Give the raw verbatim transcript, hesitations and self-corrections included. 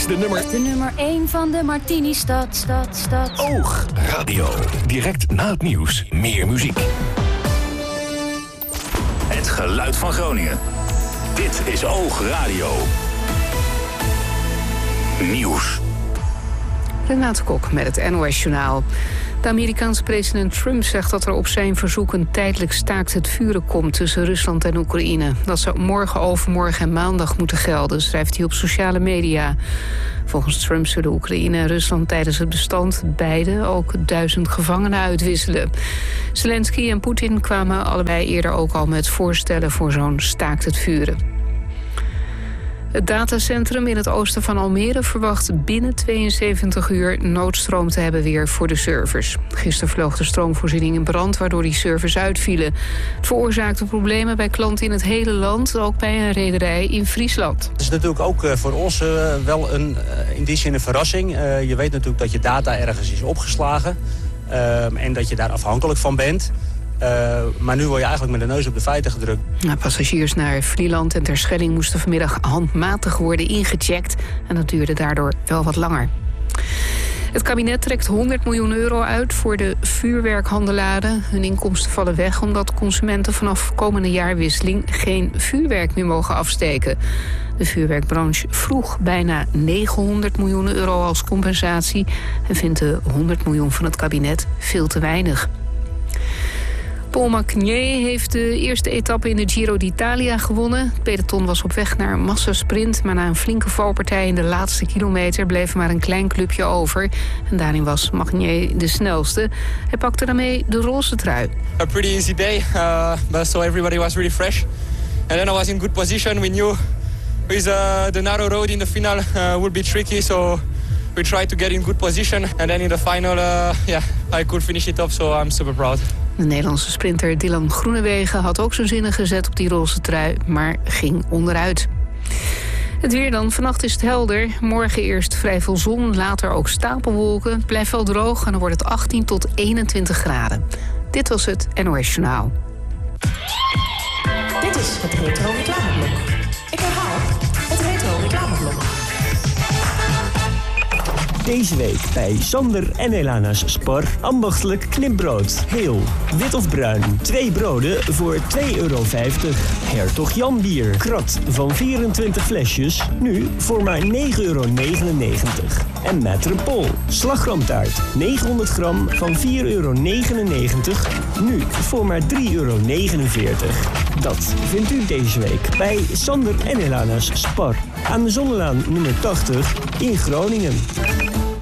de nummer... De nummer één van de Martini-stad, stad, stad. Oog Radio. Direct na het nieuws. Meer muziek. Het geluid van Groningen. Dit is Oog Radio. Nieuws. Renate Kok met het N O S-journaal. De Amerikaanse president Trump zegt dat er op zijn verzoek een tijdelijk staakt het vuren komt tussen Rusland en Oekraïne. Dat zou morgen, overmorgen en maandag moeten gelden, schrijft hij op sociale media. Volgens Trump zullen Oekraïne en Rusland tijdens het bestand beide ook duizend gevangenen uitwisselen. Zelensky en Poetin kwamen allebei eerder ook al met voorstellen voor zo'n staakt het vuren. Het datacentrum in het oosten van Almere verwacht binnen tweeënzeventig uur noodstroom te hebben weer voor de servers. Gisteren vloog de stroomvoorziening in brand, waardoor die servers uitvielen. Het veroorzaakte problemen bij klanten in het hele land, ook bij een rederij in Friesland. Het is natuurlijk ook voor ons wel een, in die zin een verrassing. Je weet natuurlijk dat je data ergens is opgeslagen en dat je daar afhankelijk van bent. Uh, maar nu word je eigenlijk met de neus op de feiten gedrukt. Nou, passagiers naar Vlieland en Terschelling moesten vanmiddag handmatig worden ingecheckt. En dat duurde daardoor wel wat langer. Het kabinet trekt honderd miljoen euro uit voor de vuurwerkhandelaren. Hun inkomsten vallen weg omdat consumenten vanaf komende jaarwisseling geen vuurwerk meer mogen afsteken. De vuurwerkbranche vroeg bijna negenhonderd miljoen euro als compensatie en vindt de honderd miljoen van het kabinet veel te weinig. Paul Macnier heeft de eerste etappe in de Giro d'Italia gewonnen. Het peloton was op weg naar een massasprint, maar na een flinke valpartij in de laatste kilometer bleef er maar een klein clubje over. En daarin was Macnier de snelste. Hij pakte daarmee de roze trui. A pretty easy day, uh, but so everybody was really fresh. And then I was in good position. We knew with uh, the narrow road in the final uh, would be tricky, so we tried to get in good position. And then in the final, uh, yeah, I could finish it up, so I'm super proud. De Nederlandse sprinter Dylan Groenewegen had ook zijn zinnen gezet op die roze trui, maar ging onderuit. Het weer dan. Vannacht is het helder. Morgen eerst vrij veel zon, later ook stapelwolken. Het blijft wel droog en dan wordt het achttien tot eenentwintig graden. Dit was het N O S Journaal. Dit is het Retro Reclameblok. Ik herhaal, het Retro Reclameblok. Deze week bij Sander en Elana's Spar ambachtelijk knipbrood. Heel, wit of bruin. Twee broden voor twee euro vijftig. Hertog Jan bier. Krat van vierentwintig flesjes. Nu voor maar negen euro negenennegentig. En Maître Paul. Slagroomtaart. negenhonderd gram van vier euro negenennegentig. Nu voor maar drie euro negenenveertig. Dat vindt u deze week bij Sander en Elana's Spar. Aan de Zonnelaan nummer tachtig in Groningen.